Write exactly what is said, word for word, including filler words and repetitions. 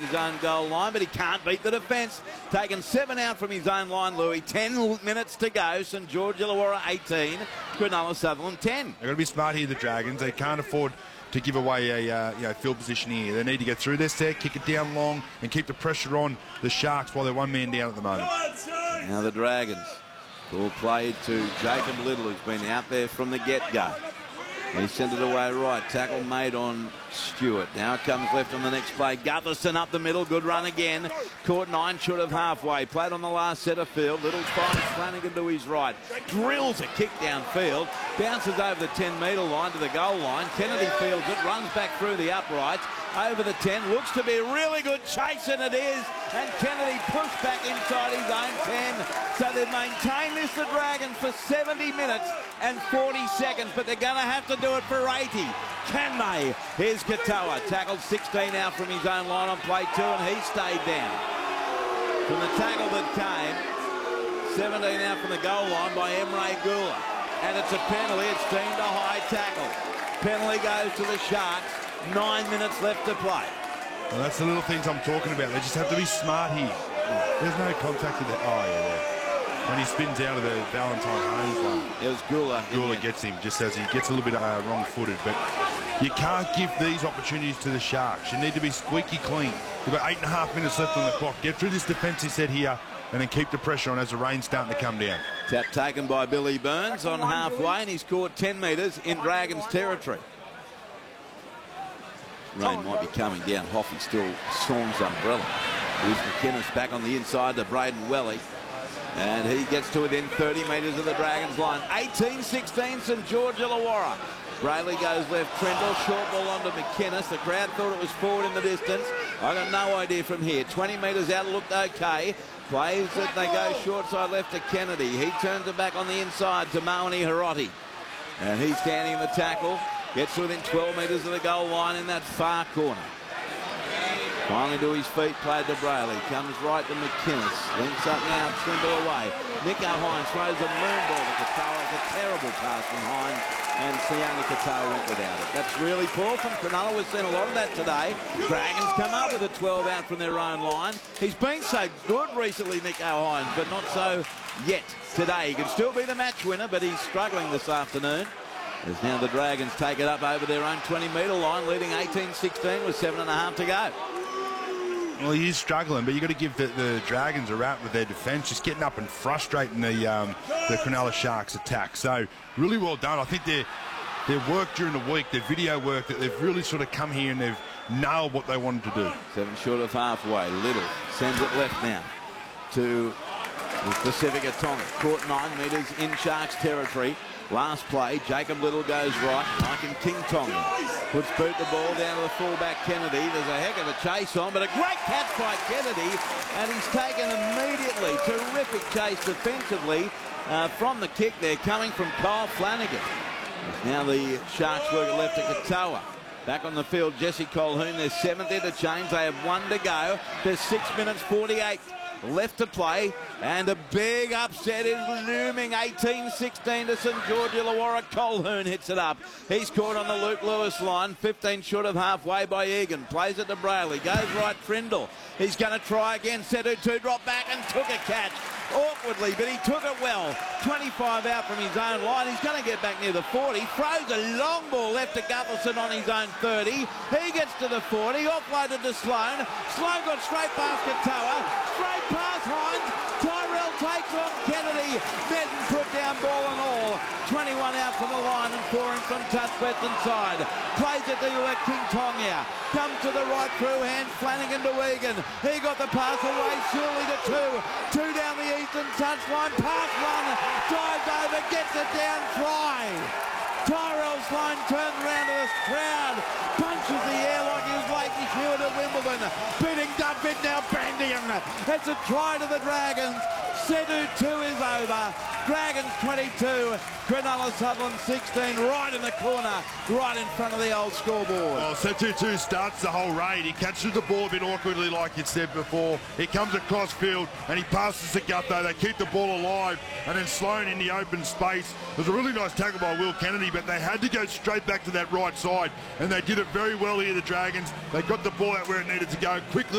his own goal line, but he can't beat the defence. Taken seven out from his own line, Louis. Ten minutes to go. St George Illawarra eighteen, Cronulla Sutherland ten. They've got to be smart here, the Dragons. They can't afford to give away a uh, you know, field position here. They need to get through their set, kick it down long, and keep the pressure on the Sharks while they're one man down at the moment. Now the Dragons. Ball played to Jacob Little, who's been out there from the get-go. He sent it away right. Tackle made on Stewart. Now it comes left on the next play. Gutherson up the middle. Good run again. Caught nine short of halfway. Played on the last set of field. Little finds Flanagan to his right. Drills a kick downfield. Bounces over the ten metre line to the goal line. Kennedy fields it. Runs back through the uprights. Over the ten. Looks to be a really good chase, and it is. And Kennedy pushed back inside his own ten. So they've maintained this, the Dragons, for seventy minutes and forty seconds, but they're going to have to do it for eighty. Can they? Here's Katoa. Tackled sixteen out from his own line on play two, and he stayed down. From the tackle that came, seventeen out from the goal line by Emre Gula. And it's a penalty. It's deemed a high tackle. Penalty goes to the Sharks. Nine minutes left to play. Well, that's the little things I'm talking about. They just have to be smart here. There's no contact with that. Oh, yeah, there. When he spins out of the Valentine Holmes one. It was Gula. Gula gets him just as he gets a little bit uh, wrong-footed. But you can't give these opportunities to the Sharks. You need to be squeaky clean. You've got eight and a half minutes left on the clock. Get through this defensive set here and then keep the pressure on as the rain's starting to come down. Tap taken by Billy Burns on halfway, and he's caught ten metres in Dragons territory. Rain might be coming down. Hoffy still storms umbrella. Here's McInnes back on the inside to Braden Welly. And he gets to within thirty metres of the Dragons line. eighteen sixteen, St George Illawarra. Brayley goes left. Trendle, short ball onto McInnes. The crowd thought it was forward in the distance. I got no idea from here. twenty metres out, looked okay. Plays it, they go short side left to Kennedy. He turns it back on the inside to Maoni Hiroti. And he's standing in the tackle. Gets to within twelve metres of the goal line in that far corner. Finally to his feet, played to Brayley. Comes right to McInnes. Links up now, Trimble away. Nico Hines throws a moon ball to Katoa. It's a terrible pass from Hines. And Sione Katoa went without it. That's really poor from Cronulla. We've seen a lot of that today. Dragons come up with a twelve out from their own line. He's been so good recently, Nico Hines, but not so yet today. He can still be the match winner, but he's struggling this afternoon. As now the Dragons take it up over their own twenty metre line, leading eighteen sixteen with seven and a half to go. Well, he is struggling, but you've got to give the, the Dragons a rap with their defence, just getting up and frustrating the um, the Cronulla Sharks attack. So really well done. I think their their work during the week, their video work, that they've really sort of come here and they've nailed what they wanted to do. Seven short of halfway. Little sends it left now to the Pacific Tonga. Caught nine metres in Sharks territory. Last play, Jacob Little goes right. Mike and King Tonga puts boot the ball down to the fullback Kennedy. There's a heck of a chase on, but a great catch by Kennedy, and he's taken immediately. Terrific chase defensively uh, from the kick there, coming from Kyle Flanagan. Now the Sharks work it left to Katoa. Back on the field, Jesse Colquhoun, their seventh interchange. They have one to go. There's six minutes forty-eight left to play, and a big upset is looming. eighteen sixteen to St George Illawarra. Colquhoun hits it up. He's caught on the Luke Lewis line, fifteen short of halfway by Egan. Plays it to Brayley, goes right Trindle. He's going to try again. Setu two drop back and took a catch awkwardly, but he took it well. twenty-five out from his own line. He's going to get back near the forty. Throws a long ball left to Gutherson on his own thirty. He gets to the forty. Offloaded to Sloan. Sloan got straight past Katoa. Straight past Hines. Tyrell takes on Kennedy. Benton put down ball and all. twenty-one out from the line and four in from touch western side. Plays it to uh, King Tonga. Comes to the right through hand. Flanagan to Egan. He got the pass away. Surely to two. Two down the eastern touchline. Pass one. Drives over. Gets it down. Try. Tyrell Sloan turns around to the crowd. Punches the air like he was Lakey Hewitt at Wimbledon. Beating Duffett now Bandian. It's a try to the Dragons. Setu two is over. Dragons twenty-two, Cronulla Sutherland sixteen, right in the corner, right in front of the old scoreboard. Well, Setu two starts the whole raid. He catches the ball a bit awkwardly, like you said before. He comes across field and he passes to Gutho. They keep the ball alive, and then Sloan in the open space. It was a really nice tackle by Will Kennedy, but they had to go straight back to that right side, and they did it very well here, the Dragons. They got the ball out where it needed to go quickly.